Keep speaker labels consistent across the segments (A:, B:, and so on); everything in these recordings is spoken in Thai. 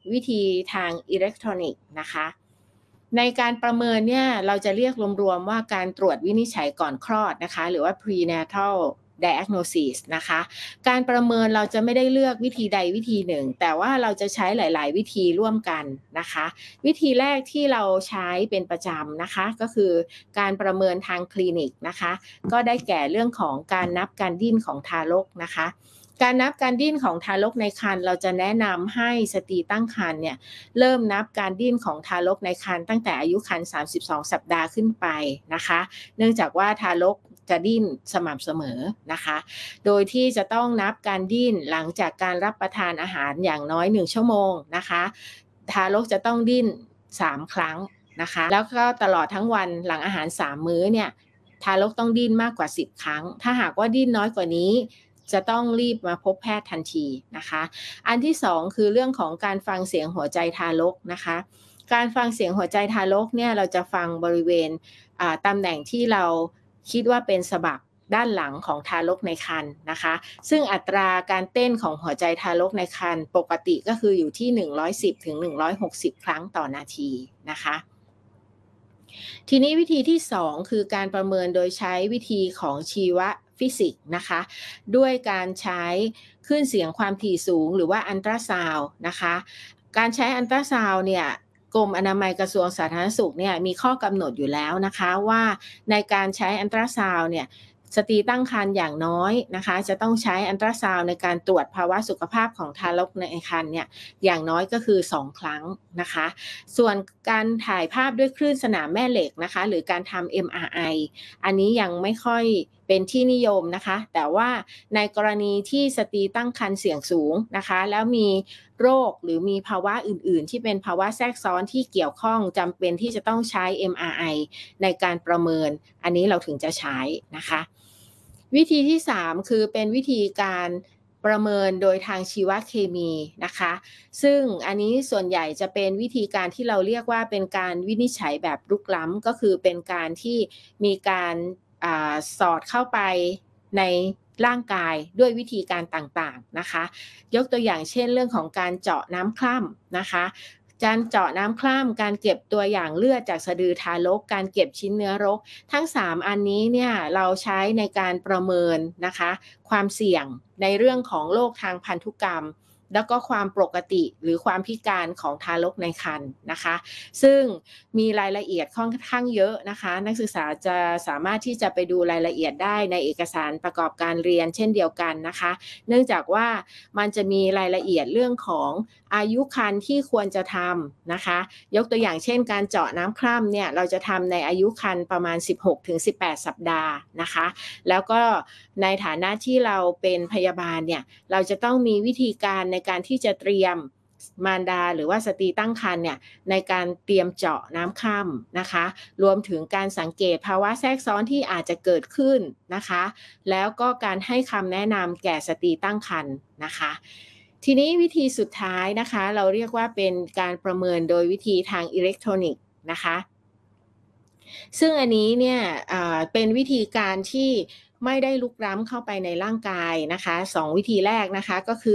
A: วิธีทางอิเล็กทรอนิกส์นะคะในการประเมินเนี่ยเราจะเรียกรวมๆว่าการตรวจวินิจฉัยก่อนคลอดนะคะหรือว่า prenatal diagnosis นะคะการประเมินเราจะไม่ได้เลือกวิธีใดวิธีหนึ่งแต่ว่าเราจะใช้หลายๆวิธีร่วมกันนะคะวิธีแรกที่เราใช้เป็นประจำนะคะก็คือการประเมินทางคลินิกนะคะก็ได้แก่เรื่องของการนับการดิ้นของทารกนะคะการนับการดิ้นของทารกในครรภ์เราจะแนะนำให้สตรีตั้งครรภ์เนี่ยเริ่มนับการดิ้นของทารกในครรภ์ตั้งแต่อายุครรภ์32 สัปดาห์ขึ้นไปนะคะเนื่องจากว่าทารกจะดิ้นสม่ำเสมอนะคะโดยที่จะต้องนับการดิ้นหลังจากการรับประทานอาหารอย่างน้อย1ชั่วโมงนะคะทารกจะต้องดิ้น3ครั้งนะคะแล้วก็ตลอดทั้งวันหลังอาหาร3มื้อเนี่ยทารกต้องดิ้นมากกว่า10ครั้งถ้าหากว่าดิ้นน้อยกว่านี้จะต้องรีบมาพบแพทย์ทันทีนะคะอันที่2คือเรื่องของการฟังเสียงหัวใจทารกนะคะการฟังเสียงหัวใจทารกเนี่ยเราจะฟังบริเวณตำแหน่งที่เราคิดว่าเป็นสะบักด้านหลังของทารกในครรภ์นะคะซึ่งอัตราการเต้นของหัวใจทารกในครรภ์ปกติก็คืออยู่ที่110ถึง160ครั้งต่อนาทีนะคะทีนี้วิธีที่2คือการประเมินโดยใช้วิธีของชีวฟิสิกส์นะคะด้วยการใช้คลื่นเสียงความถี่สูงหรือว่าอัลตราซาวด์นะคะการใช้อัลตราซาวด์เนี่ยกรมอนามัยกระทรวงสาธารณสุขเนี่ยมีข้อกำหนดอยู่แล้วนะคะว่าในการใช้อัลตราซาวด์เนี่ยสตรีตั้งครรภ์อย่างน้อยนะคะจะต้องใช้อัลตราซาวด์ในการตรวจภาวะสุขภาพของทารกในครรภ์เนี่ยอย่างน้อยก็คือ2ครั้งนะคะส่วนการถ่ายภาพด้วยคลื่นสนามแม่เหล็กนะคะหรือการทำ MRI อันนี้ยังไม่ค่อยเป็นที่นิยมนะคะแต่ว่าในกรณีที่สตรีตั้งครรภ์เสี่ยงสูงนะคะแล้วมีโรคหรือมีภาวะอื่นๆที่เป็นภาวะแทรกซ้อนที่เกี่ยวข้องจำเป็นที่จะต้องใช้ MRI ในการประเมินอันนี้เราถึงจะใช้นะคะวิธีที่3คือเป็นวิธีการประเมินโดยทางชีวเคมีนะคะซึ่งอันนี้ส่วนใหญ่จะเป็นวิธีการที่เราเรียกว่าเป็นการวินิจฉัยแบบรุกล้ำก็คือเป็นการที่มีการสอดเข้าไปในร่างกายด้วยวิธีการต่างๆนะคะยกตัวอย่างเช่นเรื่องของการเจาะน้ำคร่ำนะคะการเจาะน้ำคร่ำการเก็บตัวอย่างเลือดจากสะดือทารกการเก็บชิ้นเนื้อรกทั้ง3อันนี้เนี่ยเราใช้ในการประเมินนะคะความเสี่ยงในเรื่องของโรคทางพันธุกรรมแล้วก็ความปกติหรือความพิการของทารกในครรภ์นะคะซึ่งมีรายละเอียดค่อนข้างเยอะนะคะนักศึกษาจะสามารถที่จะไปดูรายละเอียดได้ในเอกสารประกอบการเรียนเช่นเดียวกันนะคะเนื่องจากว่ามันจะมีรายละเอียดเรื่องของอายุครรภ์ที่ควรจะทำนะคะยกตัวอย่างเช่นการเจาะน้ำคร่ำเนี่ยเราจะทำในอายุครรภ์ประมาณ16-18สัปดาห์นะคะแล้วก็ในฐานะที่เราเป็นพยาบาลเนี่ยเราจะต้องมีวิธีการในการที่จะเตรียมมารดาหรือว่าสตรีตั้งครรภ์เนี่ยในการเตรียมเจาะน้ำคร่ำนะคะรวมถึงการสังเกตภาวะแทรกซ้อนที่อาจจะเกิดขึ้นนะคะแล้วก็การให้คำแนะนำแก่สตรีตั้งครรภ์นะคะทีนี้วิธีสุดท้ายนะคะเราเรียกว่าเป็นการประเมินโดยวิธีทางอิเล็กทรอนิกส์นะคะซึ่งอันนี้เนี่ยเป็นวิธีการที่ไม่ได้ลุกล้ำเข้าไปในร่างกายนะคะ2วิธีแรกนะคะก็คือ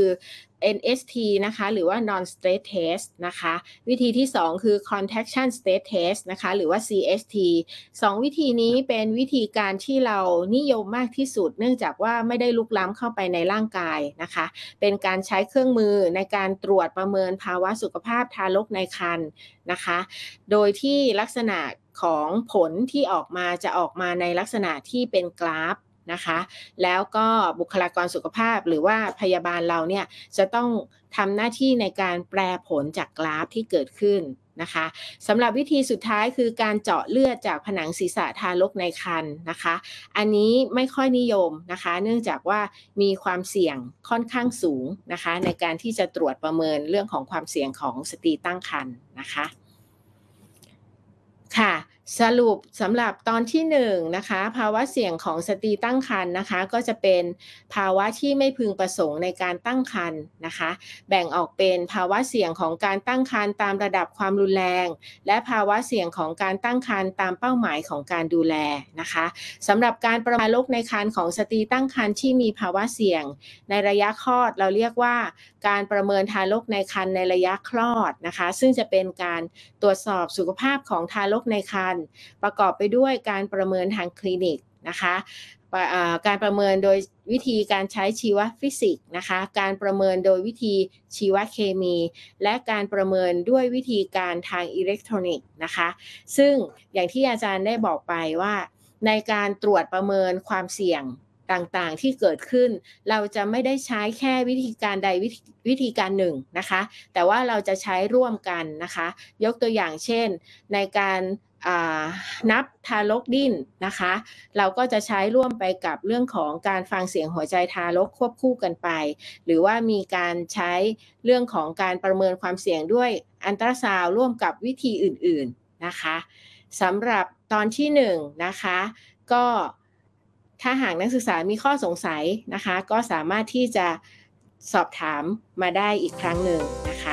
A: NST นะคะหรือว่า non stress test นะคะวิธีที่2คือ contraction stress test นะคะหรือว่า CST 2วิธีนี้เป็นวิธีการที่เรานิยมมากที่สุดเนื่องจากว่าไม่ได้ลุกล้ำเข้าไปในร่างกายนะคะเป็นการใช้เครื่องมือในการตรวจประเมินภาวะสุขภาพทารกในครรภ์นะคะโดยที่ลักษณะของผลที่ออกมาจะออกมาในลักษณะที่เป็นกราฟนะคะแล้วก็บุคลากรสุขภาพหรือว่าพยาบาลเราเนี่ยจะต้องทำหน้าที่ในการแปลผลจากกราฟที่เกิดขึ้นนะคะสำหรับวิธีสุดท้ายคือการเจาะเลือดจากผนังศีรษะทารกในครรภ์นะคะอันนี้ไม่ค่อยนิยมนะคะเนื่องจากว่ามีความเสี่ยงค่อนข้างสูงนะคะในการที่จะตรวจประเมินเรื่องของความเสี่ยงของสตรีตั้งครรภ์นะคะค่ะสรุปสำหรับตอนที่1นะคะภาวะเสี่ยงของสตรีตั้งครรภ์นะคะก็จะเป็นภาวะที่ไม่พึงประสงค์ในการตั้งครรภ์นะคะแบ่งออกเป็นภาวะเสี่ยงของการตั้งครรภ์ตามระดับความรุนแรงและภาวะเสี่ยงของการตั้งครรภ์ตามเป้าหมายของการดูแลนะคะสำหรับการประเมินทารกในครรภ์ของสตรีตั้งครรภ์ที่มีภาวะเสี่ยงในระยะคลอดเราเรียกว่าการประเมินทารกในครรภ์ในระยะคลอดนะคะซึ่งจะเป็นการตรวจสอบสุขภาพของทารกในครรภ์ประกอบไปด้วยการประเมินทางคลินิกนะคะการประเมินโดยวิธีการใช้ชีวฟิสิกส์นะคะการประเมินโดยวิธีชีวเคมี และการประเมินด้วยวิธีการทางอิเล็กทรอนิกส์นะคะซึ่งอย่างที่อาจารย์ได้บอกไปว่าในการตรวจประเมินความเสี่ยงต่างๆที่เกิดขึ้นเราจะไม่ได้ใช้แค่วิธีการใดวิธีการหนึ่งนะคะแต่ว่าเราจะใช้ร่วมกันนะคะยกตัวอย่างเช่นในการนับทารกดิ้นนะคะเราก็จะใช้ร่วมไปกับเรื่องของการฟังเสียงหัวใจทารกควบคู่กันไปหรือว่ามีการใช้เรื่องของการประเมินความเสี่ยงด้วยอัลตราซาวด์ร่วมกับวิธีอื่นๆนะคะสำหรับตอนที่1นะคะก็ถ้าหากนักศึกษามีข้อสงสัยนะคะก็สามารถที่จะสอบถามมาได้อีกครั้งหนึ่งนะคะ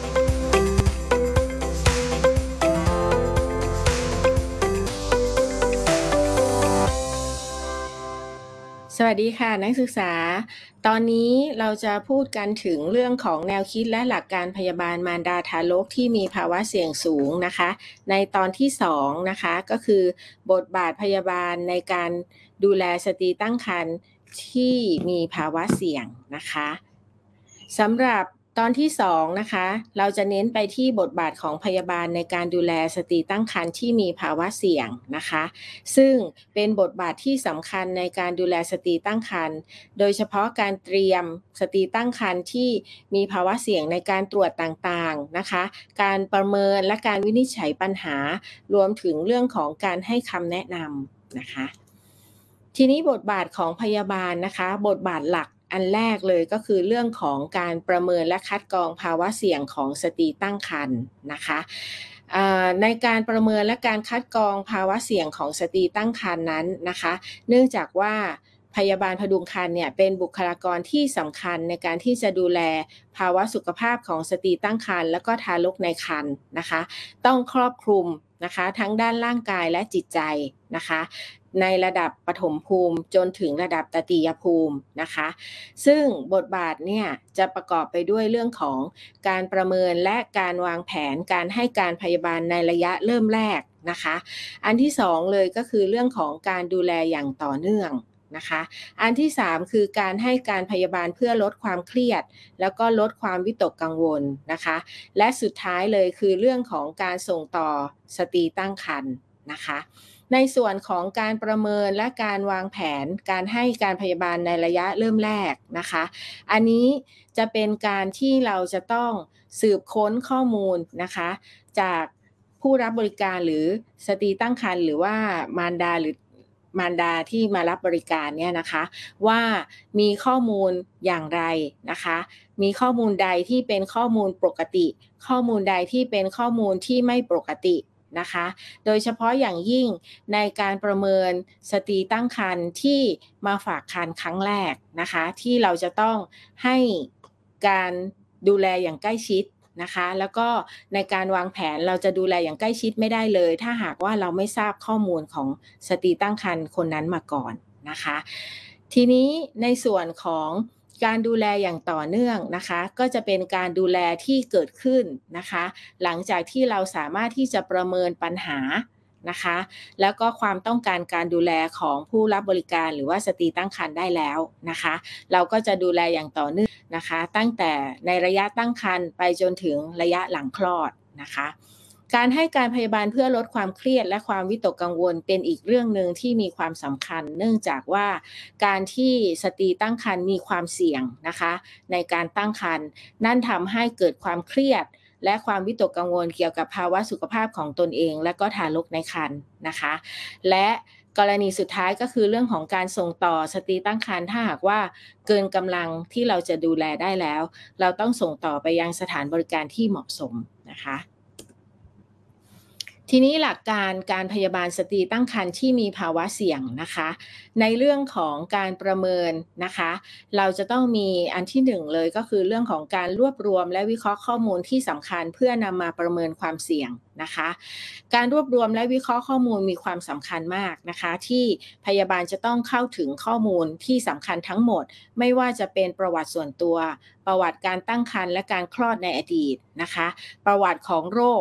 A: สวัสดีค่ะนักศึกษาตอนนี้เราจะพูดกันถึงเรื่องของแนวคิดและหลักการพยาบาลมารดาทารกที่มีภาวะเสี่ยงสูงนะคะในตอนที่2นะคะก็คือบทบาทพยาบาลในการดูแลสตรีตั้งครรภ์ที่มีภาวะเสี่ยงนะคะสำหรับตอนที่2นะคะเราจะเน้นไปที่บทบาทของพยาบาลในการดูแลสตรีตั้งครรภ์ที่มีภาวะเสี่ยงนะคะซึ่งเป็นบทบาทที่สำคัญในการดูแลสตรีตั้งครรภ์โดยเฉพาะการเตรียมสตรีตั้งครรภ์ที่มีภาวะเสี่ยงในการตรวจต่างๆนะคะการประเมินและการวินิจฉัยปัญหารวมถึงเรื่องของการให้คำแนะนำนะคะทีนี้บทบาทของพยาบาลนะคะบทบาทหลักอันแรกเลยก็คือเรื่องของการประเมินและคัดกรองภาวะเสี่ยงของสตรีตั้งครรภ์นะคะในการประเมินและการคัดกรองภาวะเสี่ยงของสตรีตั้งครรภ์นั้นนะคะเนื่องจากว่าพยาบาลพดุงครรภ์เนี่ยเป็นบุคลากรที่สำคัญในการที่จะดูแลภาวะสุขภาพของสตรีตั้งครรภ์และก็ทารกในครรภ์นะคะต้องครอบคลุมนะคะทั้งด้านร่างกายและจิตใจนะคะในระดับปฐมภูมิจนถึงระดับตตียภูมินะคะซึ่งบทบาทเนี่ยจะประกอบไปด้วยเรื่องของการประเมินและการวางแผนการให้การพยาบาลในระยะเริ่มแรกนะคะอันที่2เลยก็คือเรื่องของการดูแลอย่างต่อเนื่องนะคะอันที่3คือการให้การพยาบาลเพื่อลดความเครียดแล้วก็ลดความวิตกกังวลนะคะและสุดท้ายเลยคือเรื่องของการส่งต่อสตรีตั้งครรภ์นะคะในส่วนของการประเมินและการวางแผนการให้การพยาบาลในระยะเริ่มแรกนะคะอันนี้จะเป็นการที่เราจะต้องสืบค้นข้อมูลนะคะจากผู้รับบริการหรือสตรีตั้งครรภ์หรือว่ามารดาหรือมารดาที่มารับบริการเนี่ยนะคะว่ามีข้อมูลอย่างไรนะคะมีข้อมูลใดที่เป็นข้อมูลปกติข้อมูลใดที่เป็นข้อมูลที่ไม่ปกตินะคะโดยเฉพาะอย่างยิ่งในการประเมินสตรีตั้งครรภ์ที่มาฝากครรภ์ครั้งแรกนะคะที่เราจะต้องให้การดูแลอย่างใกล้ชิดนะคะแล้วก็ในการวางแผนเราจะดูแลอย่างใกล้ชิดไม่ได้เลยถ้าหากว่าเราไม่ทราบข้อมูลของสตรีตั้งครรภ์คนนั้นมาก่อนนะคะทีนี้ในส่วนของการดูแลอย่างต่อเนื่องนะคะก็จะเป็นการดูแลที่เกิดขึ้นนะคะหลังจากที่เราสามารถที่จะประเมินปัญหานะคะแล้วก็ความต้องการการดูแลของผู้รับบริการหรือว่าสตรีตั้งครรภ์ได้แล้วนะคะเราก็จะดูแลอย่างต่อเนื่องนะคะตั้งแต่ในระยะตั้งครรภ์ไปจนถึงระยะหลังคลอดนะคะการให้การพยาบาลเพื่อลดความเครียดและความวิตกกังวลเป็นอีกเรื่องหนึ่งที่มีความสำคัญเนื่องจากว่าการที่สตรีตั้งครรภ์มีความเสี่ยงนะคะในการตั้งครรภ์นั่นทำให้เกิดความเครียดและความวิตกกังวลเกี่ยวกับภาวะสุขภาพของตนเองและก็ทารกในครรภ์นะคะและกรณีสุดท้ายก็คือเรื่องของการส่งต่อสตรีตั้งครรภ์ถ้าหากว่าเกินกำลังที่เราจะดูแลได้แล้วเราต้องส่งต่อไปยังสถานบริการที่เหมาะสมนะคะทีนี้หลักการการพยาบาลสตรีตั้งครรภ์ที่มีภาวะเสี่ยงนะคะในเรื่องของการประเมินนะคะเราจะต้องมีอันที่หนึ่งเลยก็คือเรื่องของการรวบรวมและวิเคราะห์ข้อมูลที่สำคัญเพื่อนำมาประเมินความเสี่ยงนะคะการรวบรวมและวิเคราะห์ข้อมูลมีความสำคัญมากนะคะที่พยาบาลจะต้องเข้าถึงข้อมูลที่สำคัญทั้งหมดไม่ว่าจะเป็นประวัติส่วนตัวประวัติการตั้งครรภ์และการคลอดในอดีตนะคะประวัติของโรค